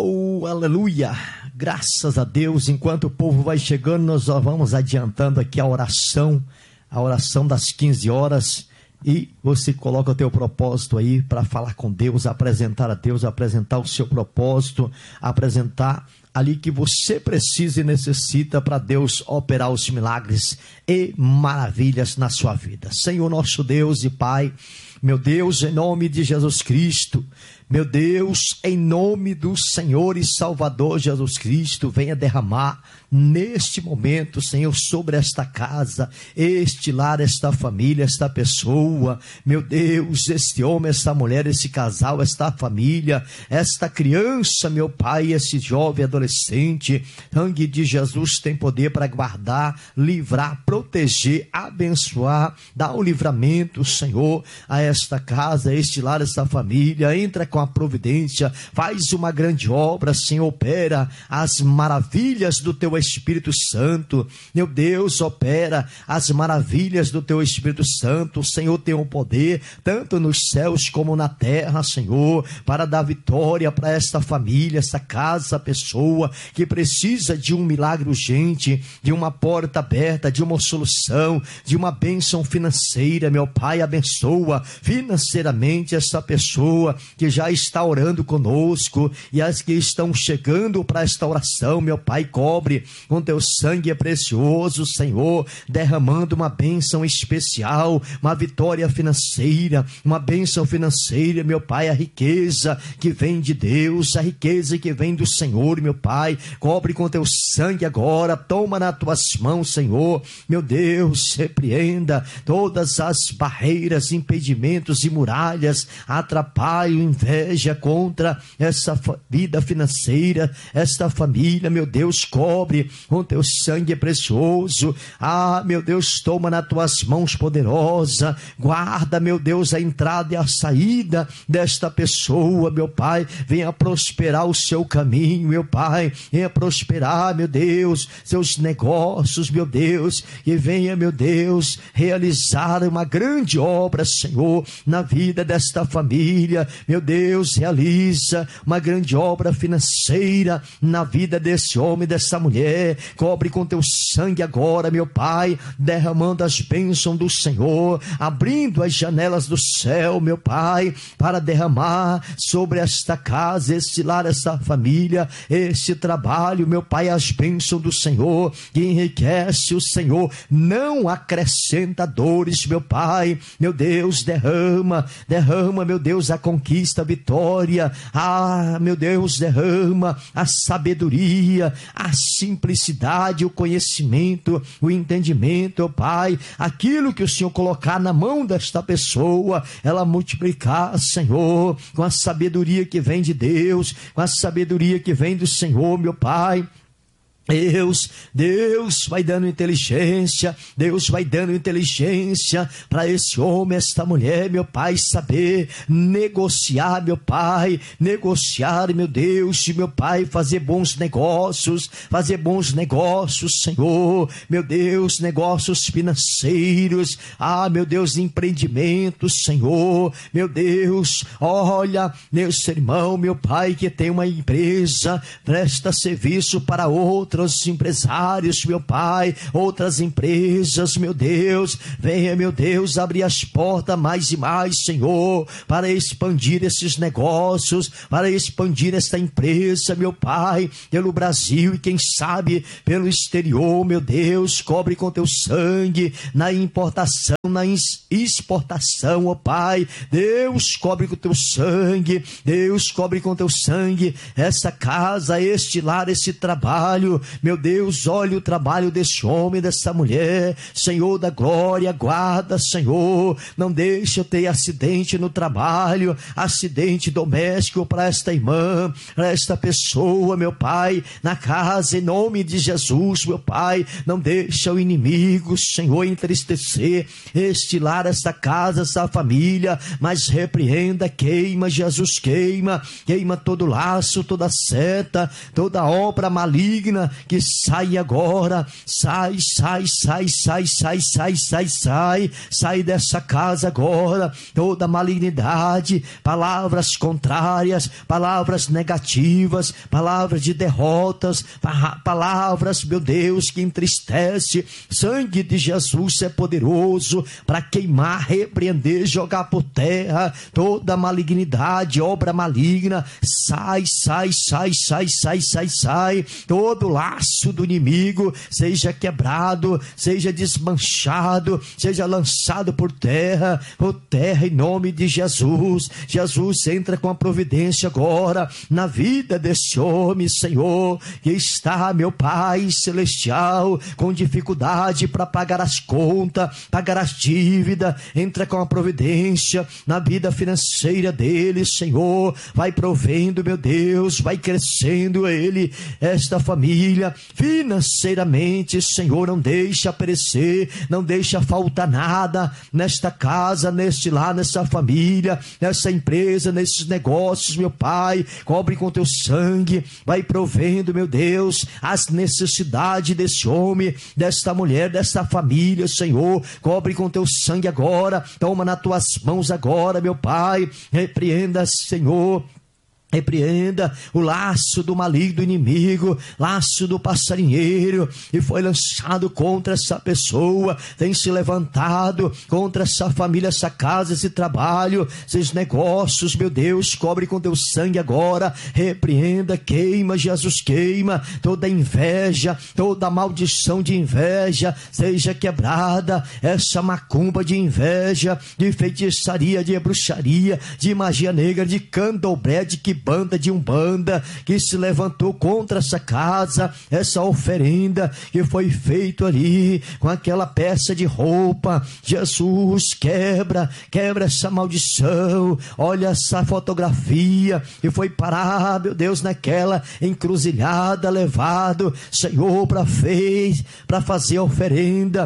Oh, aleluia! Graças a Deus. Enquanto o povo vai chegando, nós vamos adiantando aqui a oração das 15 horas. E você coloca o teu propósito aí para falar com Deus, apresentar a Deus, apresentar o seu propósito, apresentar ali que você precisa e necessita para Deus operar os milagres e maravilhas na sua vida. Senhor nosso Deus e Pai, meu Deus, em nome de Jesus Cristo, meu Deus, em nome do Senhor e Salvador Jesus Cristo, venha derramar neste momento, Senhor, sobre esta casa, este lar, esta família, esta pessoa, meu Deus, este homem, esta mulher, esse casal, esta família, esta criança, meu Pai, esse jovem adolescente. Sangue de Jesus tem poder para guardar, livrar, proteger, abençoar, dar o livramento, Senhor, a esta casa, a este lar, esta família. Entra com a providência, faz uma grande obra, Senhor, opera as maravilhas do teu Espírito Santo, meu Deus, opera as maravilhas do teu Espírito Santo. O Senhor tem o poder, tanto nos céus como na terra, Senhor, para dar vitória para esta família, esta casa, essa pessoa que precisa de um milagre urgente, de uma porta aberta, de uma solução, de uma bênção financeira. Meu Pai, abençoa financeiramente essa pessoa que já está orando conosco e as que estão chegando para esta oração. Meu Pai, cobre com teu sangue precioso, Senhor, derramando uma bênção especial, uma vitória financeira, uma bênção financeira, meu Pai, a riqueza que vem de Deus, a riqueza que vem do Senhor, meu Pai, cobre com teu sangue agora, toma nas tuas mãos, Senhor, meu Deus, repreenda todas as barreiras, impedimentos e muralhas, atrapalho, inveja contra essa vida financeira, esta família, meu Deus, cobre com teu sangue precioso. Meu Deus, toma nas tuas mãos poderosa, guarda, meu Deus, a entrada e a saída desta pessoa, meu Pai, venha prosperar o seu caminho, meu Pai, venha prosperar, meu Deus, seus negócios, meu Deus, e venha, meu Deus, realizar uma grande obra, Senhor, na vida desta família, meu Deus, realiza uma grande obra financeira na vida desse homem, dessa mulher. Cobre com teu sangue agora, meu Pai, derramando as bênçãos do Senhor, abrindo as janelas do céu, meu Pai, para derramar sobre esta casa, este lar, esta família, este trabalho, meu Pai, as bênçãos do Senhor, que enriquece o Senhor, não acrescenta dores, meu Pai, meu Deus, derrama, meu Deus, a conquista, a vitória, meu Deus, derrama a sabedoria, a simplicidade, o conhecimento, o entendimento, Pai, aquilo que o Senhor colocar na mão desta pessoa, ela multiplicar, Senhor, com a sabedoria que vem de Deus, com a sabedoria que vem do Senhor, meu Pai. Deus vai dando inteligência, Deus vai dando inteligência para esse homem, esta mulher, meu Pai, saber negociar, meu Pai, negociar, meu Deus, meu Pai, fazer bons negócios, Senhor, meu Deus, negócios financeiros, meu Deus, empreendimentos, Senhor, meu Deus, olha, nesse irmão, meu Pai, que tem uma empresa, presta serviço para outros empresários, meu Pai, outras empresas, meu Deus, venha, meu Deus, abrir as portas mais e mais, Senhor, para expandir esses negócios, para expandir esta empresa, meu Pai, pelo Brasil e quem sabe pelo exterior, meu Deus, cobre com teu sangue na importação, na exportação, ó Pai, Deus, cobre com teu sangue, Deus, cobre com teu sangue essa casa, este lar, esse trabalho, meu Deus, olha o trabalho desse homem, dessa mulher, Senhor da glória, guarda, Senhor, não deixa eu ter acidente no trabalho, acidente doméstico para esta irmã, para esta pessoa, meu Pai, na casa, em nome de Jesus, meu Pai, não deixa o inimigo, Senhor, entristecer este lar, esta casa, esta família, mas repreenda, queima, Jesus, queima todo laço, toda seta, toda obra maligna que sai agora, sai dessa casa agora, toda malignidade, palavras contrárias, palavras negativas, palavras de derrotas, palavras, meu Deus, que entristece. Sangue de Jesus é poderoso para queimar, repreender, jogar por terra toda malignidade, obra maligna. Sai, todo laço do inimigo seja quebrado, seja desmanchado, seja lançado por terra, em nome de Jesus. Jesus, entra com a providência agora na vida desse homem, Senhor, que está, meu Pai celestial, com dificuldade para pagar as contas, pagar as dívidas. Entra com a providência na vida financeira dele, Senhor. Vai provendo, meu Deus, vai crescendo ele, esta família, financeiramente, Senhor. Não deixa perecer, não deixa faltar nada nesta casa, neste lar, nessa família, nessa empresa, nesses negócios, meu Pai. Cobre com teu sangue, vai provendo, meu Deus, as necessidades desse homem, desta mulher, desta família, Senhor. Cobre com teu sangue agora, toma nas tuas mãos agora, meu Pai. Repreenda, Senhor, repreenda o laço do maligno inimigo, laço do passarinheiro, e foi lançado contra essa pessoa, tem se levantado contra essa família, essa casa, esse trabalho, esses negócios, meu Deus. Cobre com teu sangue agora, repreenda, queima, Jesus, queima toda inveja, toda maldição de inveja, seja quebrada essa macumba de inveja, de feitiçaria, de bruxaria, de magia negra, de candomblé, de banda de umbanda que se levantou contra essa casa, essa oferenda que foi feito ali com aquela peça de roupa. Jesus, quebra essa maldição. Olha essa fotografia que foi parar, meu Deus, naquela encruzilhada, levado, Senhor, para fazer oferenda,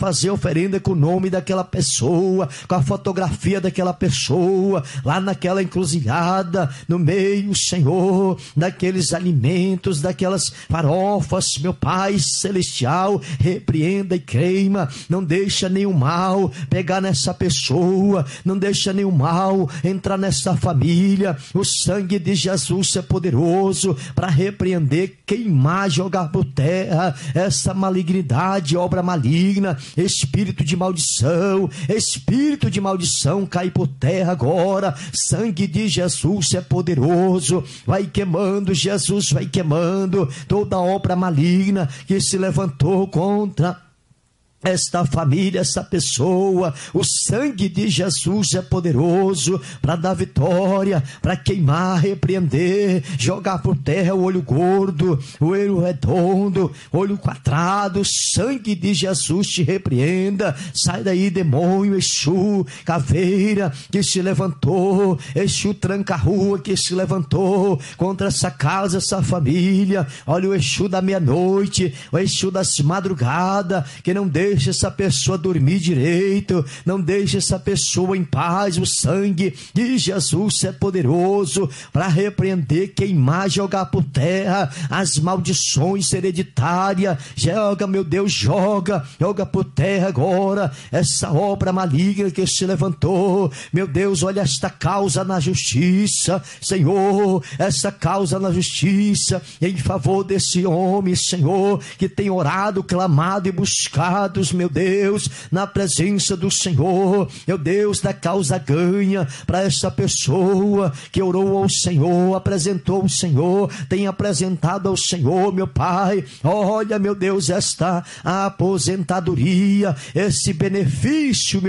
com o nome daquela pessoa, com a fotografia daquela pessoa, lá naquela encruzilhada, no meio, Senhor, daqueles alimentos, daquelas farofas, meu Pai celestial. Repreenda e queima, não deixa nenhum mal pegar nessa pessoa, não deixa nenhum mal entrar nessa família. O sangue de Jesus é poderoso para repreender, queimar, jogar por terra essa malignidade, obra maligna, espírito de maldição, cai por terra agora. Sangue de Jesus é poderoso, vai queimando, Jesus, vai queimando toda obra maligna que se levantou contra esta família, essa pessoa. O sangue de Jesus é poderoso para dar vitória, para queimar, repreender, jogar por terra o olho gordo, o olho redondo, olho quadrado. Sangue de Jesus te repreenda. Sai daí, demônio, Exu, caveira que se levantou, Exu tranca-rua que se levantou contra essa casa, essa família. Olha o Exu da meia-noite, o Exu das madrugadas, que não deixa essa pessoa dormir direito, não deixa essa pessoa em paz. O sangue de Jesus é poderoso para repreender, queimar, jogar por terra as maldições hereditárias. Joga, meu Deus, joga por terra agora essa obra maligna que se levantou. Meu Deus, olha esta causa na justiça, Senhor, essa causa na justiça em favor desse homem, Senhor, que tem orado, clamado e buscado, meu Deus, na presença do Senhor. Meu Deus, da causa ganha para essa pessoa que orou ao Senhor, apresentou ao Senhor, tem apresentado ao Senhor, meu Pai. Olha, meu Deus, esta aposentadoria, esse benefício, meu